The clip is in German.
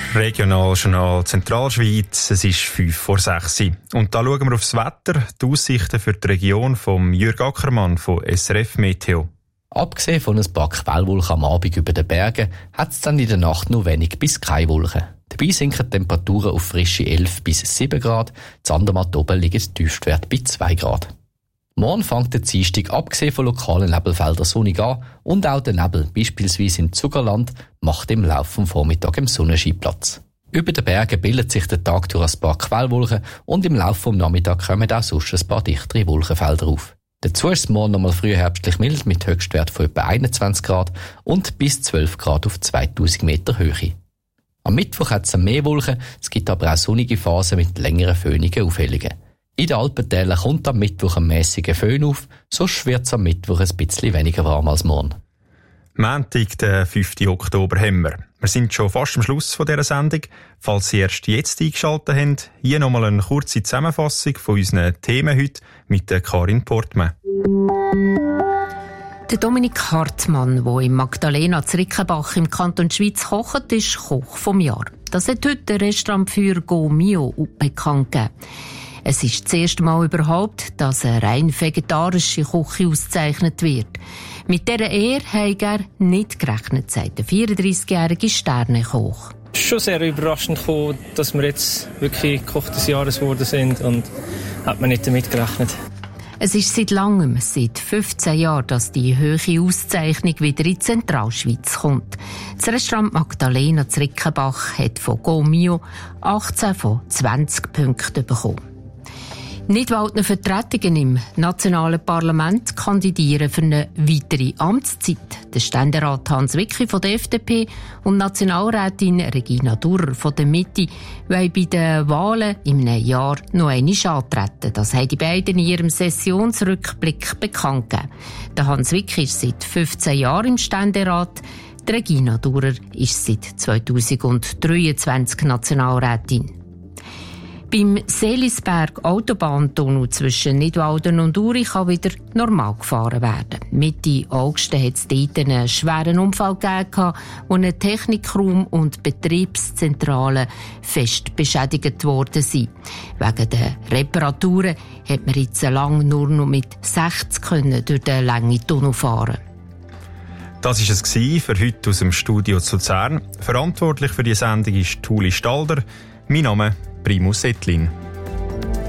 Regionaljournal Zentralschweiz, es ist 5:06 und da schauen wir aufs Wetter, die Aussichten für die Region von Jürg Ackermann von SRF Meteo. Abgesehen von ein paar Quellwolken am Abend über den Bergen, hat es dann in der Nacht nur wenig bis keine Wolken. Dabei sinken die Temperaturen auf frische 11 bis 7 Grad, in Andermatt oben liegen die Tiefstwerte bei 2 Grad. Morgen fängt der Dienstag abgesehen von lokalen Nebelfeldern sonnig an und auch der Nebel, beispielsweise im Zuckerland, macht im Laufe des Vormittags im Sonnenschein Platz. Über den Bergen bildet sich der Tag durch ein paar Quellwolken und im Laufe des Nachmittags kommen auch sonst ein paar dichtere Wolkenfelder auf. Dazu ist es morgen nochmal früh herbstlich mild mit Höchstwert von etwa 21 Grad und bis 12 Grad auf 2000 Meter Höhe. Am Mittwoch hat es mehr Wolken, es gibt aber auch sonnige Phasen mit längeren föhnigen Aufhellungen. In den Alpentälern kommt am Mittwoch ein mäßiger Föhn auf, sonst wird es am Mittwoch ein bisschen weniger warm als morgen. Montag, den 5. Oktober haben wir. Wir sind schon fast am Schluss von dieser Sendung. Falls Sie erst jetzt eingeschaltet haben, hier nochmal eine kurze Zusammenfassung von unseren Themen heute mit der Karin Portmann. Der Dominik Hartmann, der im Magdalena Zrickenbach im Kanton Schweiz kocht, ist Koch vom Jahr. Das hat heute der Restaurantführer Go Mio bekannt gegeben. Es ist das erste Mal überhaupt, dass eine rein vegetarische Küche ausgezeichnet wird. Mit dieser Ehre hat er nicht gerechnet, sagt der 34-jährige Sternekoch. Es ist schon sehr überraschend gekommen, dass wir jetzt wirklich Koch des Jahres geworden sind und hat man nicht damit gerechnet. Es ist seit langem, seit 15 Jahren, dass die hohe Auszeichnung wieder in die Zentralschweiz kommt. Das Restaurant Magdalena Zrickenbach hat von Go Mio 18 von 20 Punkten bekommen. Nichtwaldner Vertretungen im nationalen Parlament kandidieren für eine weitere Amtszeit. Der Ständerat Hans Wicki von der FDP und Nationalrätin Regina Durrer von der Mitte wollen bei den Wahlen im nächsten Jahr noch einmal antreten. Das haben die beiden in ihrem Sessionsrückblick bekannt gegeben. Der Hans Wicki ist seit 15 Jahren im Ständerat. Die Regina Durrer ist seit 2023 Nationalrätin. Beim Seelisberg Autobahntunnel zwischen Nidwalden und Uri kann wieder normal gefahren werden. Mitte August hat es dort einen schweren Unfall gegeben, wo ein Technikraum und Betriebszentrale fest beschädigt worden sind. Wegen der Reparaturen hat man jetzt lange nur noch mit 60 durch den langen Tunnel fahren. Das war es für heute aus dem Studio zu Luzern. Verantwortlich für die Sendung ist Tuli Stalder. Mein Name Primus Ettlin.